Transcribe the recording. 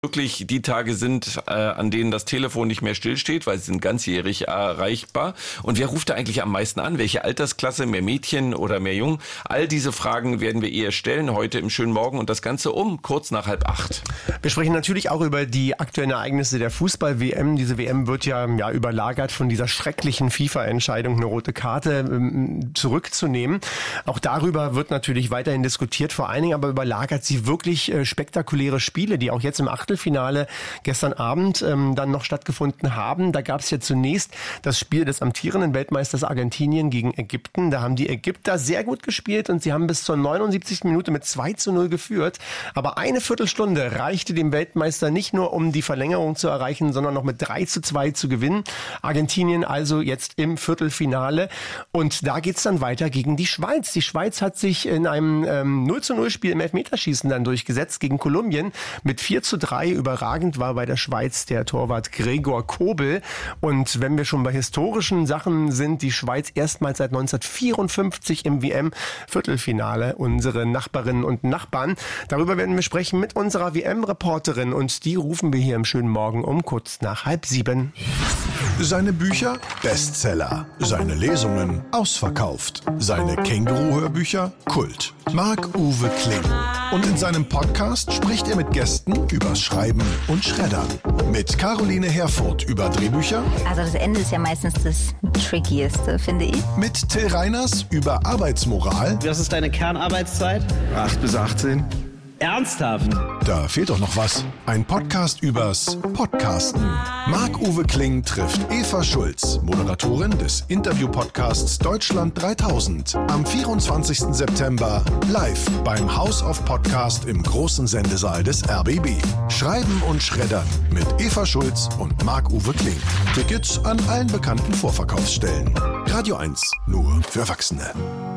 wirklich die Tage sind, an denen das Telefon nicht mehr stillsteht, weil sie sind ganzjährig erreichbar. Und wer ruft da eigentlich am meisten an? Welche Altersklasse? Mehr Mädchen oder mehr Jungen? All diese Fragen werden wir eher stellen heute im schönen Morgen und das Ganze um kurz nach 7:30. Wir sprechen natürlich auch über die aktuellen Ereignisse der Fußball-WM. Diese WM wird ja überlagert von dieser schrecklichen FIFA-Entscheidung, eine rote Karte zurückzunehmen. Auch darüber wird natürlich weiterhin diskutiert, vor allen Dingen aber überlagert sie wirklich spektakuläre Spiele, die auch jetzt im Achtelfinale gestern Abend dann noch stattgefunden haben. Da gab es ja zunächst das Spiel des amtierenden Weltmeisters Argentinien gegen Ägypten. Da haben die Ägypter sehr gut gespielt und sie haben bis zur 79. Minute mit 2:0 geführt. Aber eine Viertelstunde reichte dem Weltmeister nicht nur, um die Verlängerung zu erreichen, sondern noch mit 3:2 zu gewinnen. Argentinien also jetzt im Viertelfinale. Und da geht's dann weiter gegen die Schweiz. Die Schweiz hat sich in einem 0:0-Spiel im Elfmeterschießen dann durchgesetzt gegen Kolumbien mit 4:3. Überragend war bei der Schweiz der Torwart Gregor Kobel. Und wenn wir schon bei historischen Sachen sind, die Schweiz erstmals seit 1954 im WM-Viertelfinale. Unsere Nachbarinnen und Nachbarn. Darüber werden wir sprechen mit unserer WM-Reporterin. Und die rufen wir hier im schönen Morgen um kurz nach 6:30. Seine Bücher Bestseller, seine Lesungen ausverkauft, seine Känguru-Hörbücher Kult. Marc-Uwe Kling. Und in seinem Podcast spricht er mit Gästen übers Schreiben und Schreddern. Mit Caroline Herfurth über Drehbücher. Also das Ende ist ja meistens das Trickieste, finde ich. Mit Till Reiners über Arbeitsmoral. Was ist deine Kernarbeitszeit? 8 bis 18. Ernsthaft? Da fehlt doch noch was. Ein Podcast übers Podcasten. Marc-Uwe Kling trifft Eva Schulz, Moderatorin des Interview-Podcasts Deutschland 3000. Am 24. September live beim House of Podcast im großen Sendesaal des RBB. Schreiben und Schreddern mit Eva Schulz und Marc-Uwe Kling. Tickets an allen bekannten Vorverkaufsstellen. Radio 1, nur für Erwachsene.